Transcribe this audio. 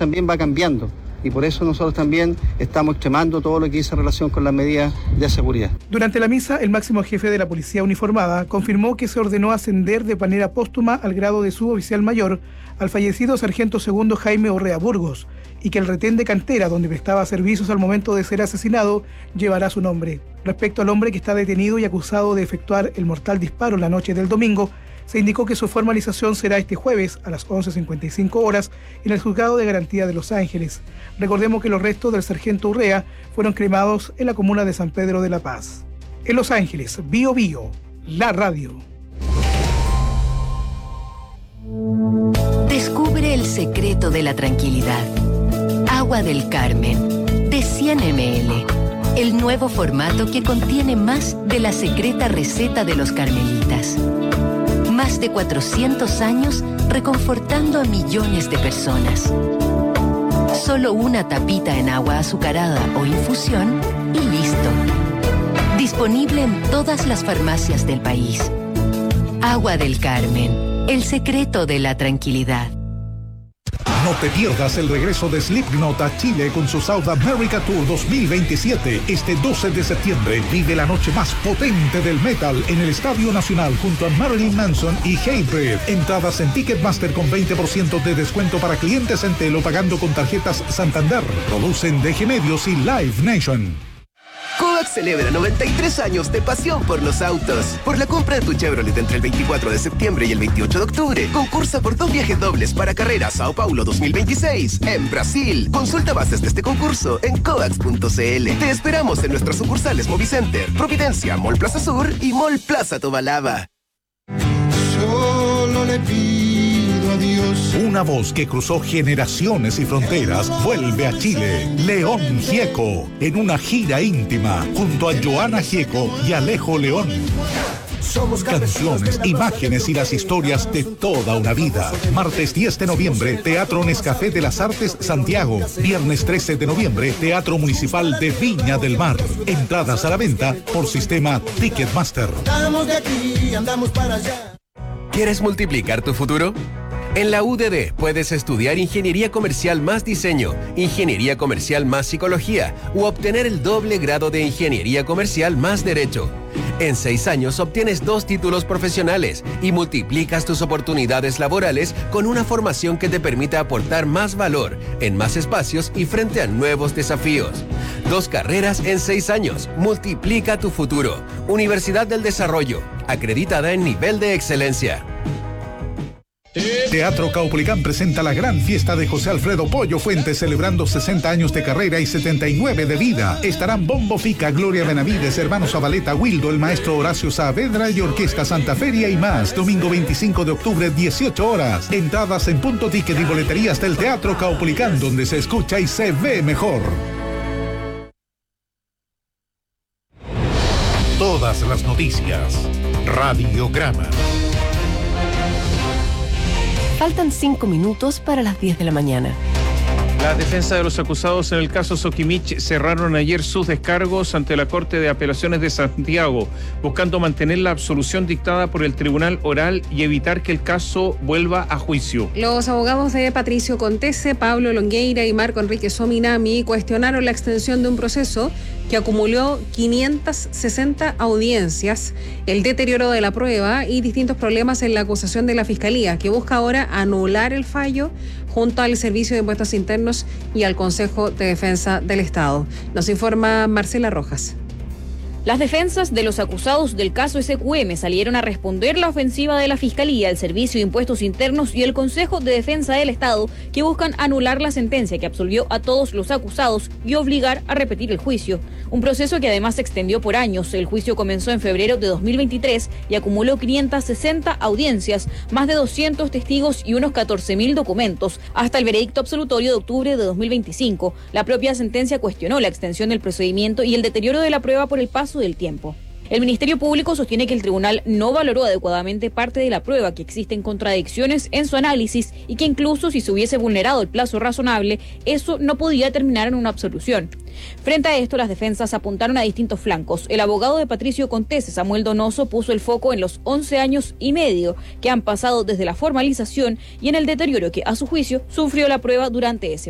también va cambiando. Y por eso nosotros también estamos extremando todo lo que dice en relación con las medidas de seguridad. Durante la misa, el máximo jefe de la policía uniformada confirmó que se ordenó ascender de manera póstuma al grado de suboficial mayor al fallecido sargento segundo Jaime Orrea Burgos y que el retén de Cantera, donde prestaba servicios al momento de ser asesinado, llevará su nombre. Respecto al hombre que está detenido y acusado de efectuar el mortal disparo la noche del domingo, se indicó que su formalización será este jueves a las 11:55 horas en el Juzgado de Garantía de Los Ángeles. Recordemos que los restos del sargento Urrea fueron cremados en la comuna de San Pedro de la Paz. En Los Ángeles, Bio Bio, la radio. Descubre el secreto de la tranquilidad. Agua del Carmen, de 100 ml. El nuevo formato que contiene más de la secreta receta de los carmelitas. Más de 400 años reconfortando a millones de personas. Solo una tapita en agua azucarada o infusión y listo. Disponible en todas las farmacias del país. Agua del Carmen, el secreto de la tranquilidad. No te pierdas el regreso de Slipknot a Chile con su South America Tour 2027. Este 12 de septiembre vive la noche más potente del metal en el Estadio Nacional junto a Marilyn Manson y Hatebreed. Entradas en Ticketmaster con 20% de descuento para clientes en Telo pagando con tarjetas Santander. Producen DG Medios y Live Nation. Kovacs celebra 93 años de pasión por los autos. Por la compra de tu Chevrolet entre el 24 de septiembre y el 28 de octubre, concursa por 2 viajes dobles para carrera Sao Paulo 2026 en Brasil. Consulta bases de este concurso en kovacs.cl. Te esperamos en nuestras sucursales Movicenter, Providencia, Mall Plaza Sur y Mall Plaza Tobalaba. Solo le pido a Dios. Una voz que cruzó generaciones y fronteras vuelve a Chile. León Gieco, en una gira íntima, junto a Joana Gieco y Alejo León. Canciones, imágenes y las historias de toda una vida. Martes 10 de noviembre, Teatro Nescafé de las Artes, Santiago. Viernes 13 de noviembre, Teatro Municipal de Viña del Mar. Entradas a la venta por sistema Ticketmaster. Andamos de aquí, andamos para allá. ¿Quieres multiplicar tu futuro? En la UDD puedes estudiar Ingeniería Comercial más Diseño, Ingeniería Comercial más Psicología u obtener el doble grado de Ingeniería Comercial más Derecho. En 6 años obtienes 2 títulos profesionales y multiplicas tus oportunidades laborales con una formación que te permita aportar más valor en más espacios y frente a nuevos desafíos. 2 carreras en 6 años. Multiplica tu futuro. Universidad del Desarrollo, acreditada en nivel de excelencia. Teatro Caupolicán presenta la gran fiesta de José Alfredo Pollo Fuentes, celebrando 60 años de carrera y 79 de vida. Estarán Bombo Fica, Gloria Benavides, Hermanos Zabaleta, Wildo, el maestro Horacio Saavedra y Orquesta Santa Feria y más. Domingo 25 de octubre, 18 horas. Entradas en Punto Ticket y boleterías del Teatro Caupolicán, donde se escucha y se ve mejor. Todas las noticias. Radiograma. Faltan 5 minutos para las 10 de la mañana. La defensa de los acusados en el caso Soquimich cerraron ayer sus descargos ante la Corte de Apelaciones de Santiago, buscando mantener la absolución dictada por el Tribunal Oral y evitar que el caso vuelva a juicio. Los abogados de Patricio Contese, Pablo Longueira y Marco Enrique Sominami cuestionaron la extensión de un proceso que acumuló 560 audiencias, el deterioro de la prueba y distintos problemas en la acusación de la Fiscalía, que busca ahora anular el fallo junto al Servicio de Impuestos Internos y al Consejo de Defensa del Estado. Nos informa Marcela Rojas. Las defensas de los acusados del caso SQM salieron a responder la ofensiva de la Fiscalía, el Servicio de Impuestos Internos y el Consejo de Defensa del Estado, que buscan anular la sentencia que absolvió a todos los acusados y obligar a repetir el juicio. Un proceso que además se extendió por años. El juicio comenzó en febrero de 2023 y acumuló 560 audiencias, más de 200 testigos y unos 14.000 documentos, hasta el veredicto absolutorio de octubre de 2025. La propia sentencia cuestionó la extensión del procedimiento y el deterioro de la prueba por el paso del tiempo. El Ministerio Público sostiene que el tribunal no valoró adecuadamente parte de la prueba, que existen contradicciones en su análisis y que incluso si se hubiese vulnerado el plazo razonable, eso no podía terminar en una absolución. Frente a esto, las defensas apuntaron a distintos flancos. El abogado de Patricio Contese, Samuel Donoso, puso el foco en los 11 años y medio que han pasado desde la formalización y en el deterioro que, a su juicio, sufrió la prueba durante ese